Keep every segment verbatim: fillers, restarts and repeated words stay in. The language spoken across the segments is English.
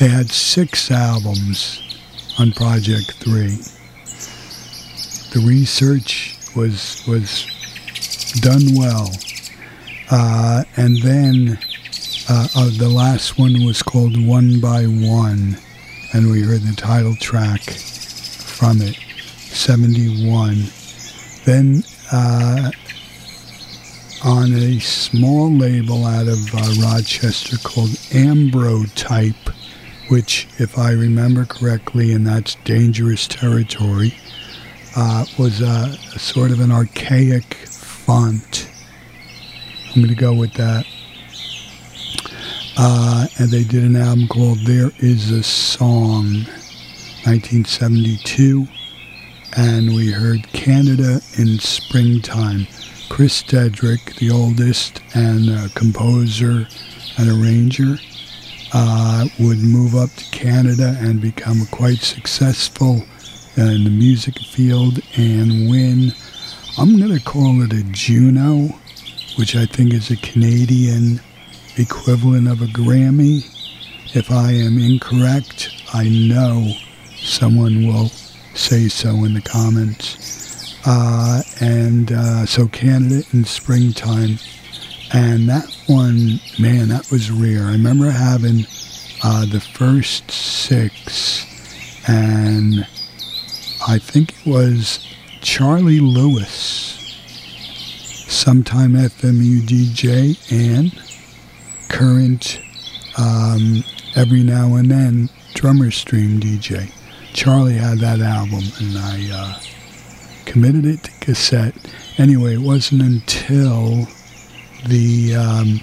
They had six albums on Project three. The research was was done well. Uh, and then uh, uh, the last one was called One by One, and we heard the title track from it, seventy-one. Then uh, on a small label out of uh, Rochester called Ambrotype, which, if I remember correctly, and that's dangerous territory, uh, was a, a sort of an archaic font. I'm going to go with that. Uh, and they did an album called There Is a Song, nineteen seventy-two. And we heard Canada in Springtime. Chris Dedrick, the oldest and uh, composer and arranger, uh, would move up to Canada and become quite successful in the music field and win, I'm going to call it a Juno, which I think is a Canadian equivalent of a Grammy. If I am incorrect, I know someone will say so in the comments. Uh, and uh, so Canada in Springtime. And that one, man, that was rare. I remember having uh, the first six, and I think it was Charlie Lewis, sometime F M U D J, and current, um, every now and then, Drummer Stream D J. Charlie had that album, and I uh, committed it to cassette. Anyway, it wasn't until the um,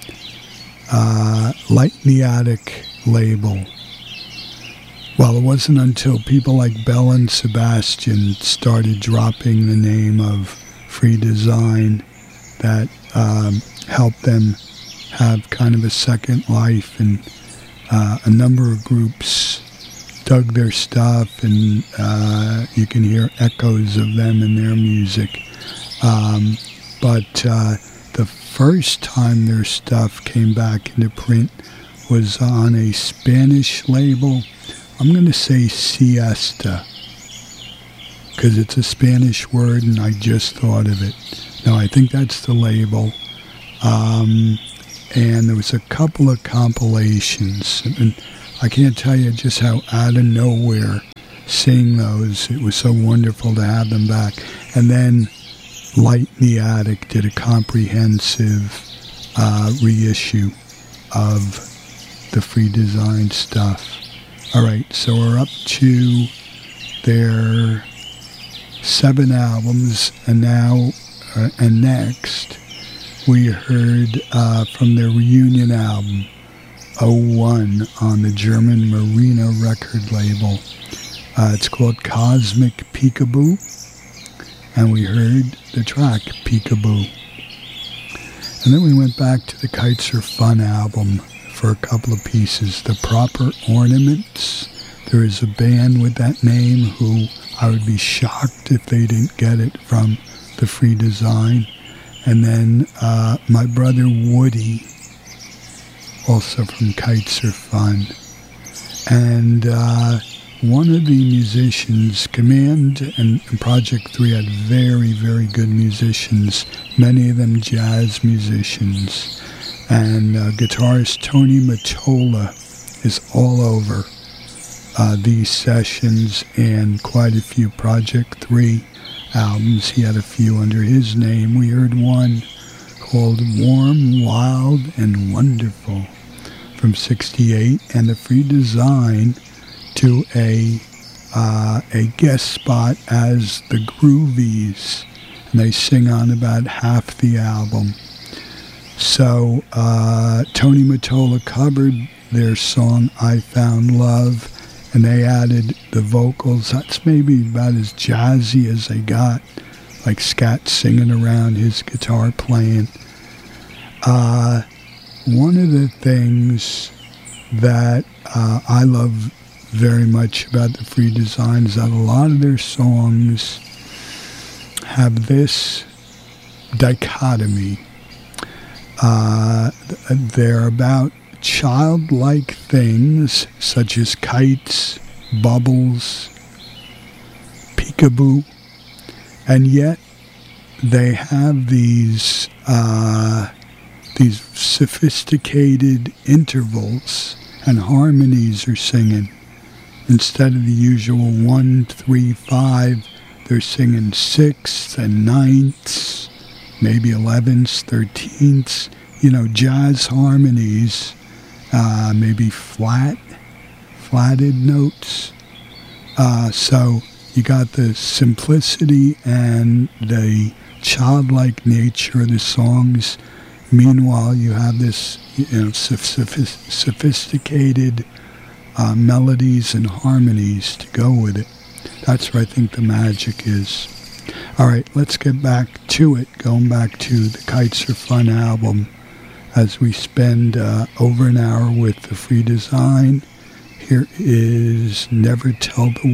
uh, Light in the Attic label. Well, it wasn't until people like Bell and Sebastian started dropping the name of Free Design that um, helped them have kind of a second life, and uh, a number of groups dug their stuff, and uh, you can hear echoes of them in their music. Um, but uh, the first time their stuff came back into print was on a Spanish label. I'm going to say siesta, because it's a Spanish word and I just thought of it. Now, I think that's the label. Um, and there was a couple of compilations, and I can't tell you just how out of nowhere seeing those, it was so wonderful to have them back. And then Light in the Attic did a comprehensive uh, reissue of the Free Design stuff. All right, so we're up to their seven albums, and now, uh, and next, we heard uh, from their reunion album, oh one, on the German Marina record label. Uh, it's called Cosmic Peekaboo, and we heard the track Peekaboo. And then we went back to the Kites Are Fun album for a couple of pieces. The Proper Ornaments. There is a band with that name who I would be shocked if they didn't get it from the Free Design. And then uh, my brother Woody, also from Kites Are Fun. And uh, one of the musicians, Command and, and Project three had very, very good musicians, many of them jazz musicians. And uh, guitarist Tony Mottola is all over uh, these sessions and quite a few Project three albums. He had a few under his name. We heard one called Warm, Wild, and Wonderful from sixty-eight, and the Free Design to a uh, a guest spot as the Groovies, and they sing on about half the album. So uh, Tony Mottola covered their song I Found Love, and they added the vocals. That's maybe about as jazzy as they got, like scat singing around his guitar playing. Uh, one of the things that uh, I love very much about the Free Design is that a lot of their songs have this dichotomy. Uh, they're about childlike things such as kites, bubbles, peekaboo, and yet they have these uh, these sophisticated intervals and harmonies are singing. Instead of the usual one, three, five, they're singing sixths and ninths, maybe elevenths, thirteenths, you know, jazz harmonies, uh, maybe flat, flatted notes. Uh, so you got the simplicity and the childlike nature of the songs. Meanwhile, you have this, you know, sophist- sophisticated uh, melodies and harmonies to go with it. That's where I think the magic is. All right, let's get back to it, going back to the Kites Are Fun album, as we spend uh, over an hour with the free design. Here is Never Tell the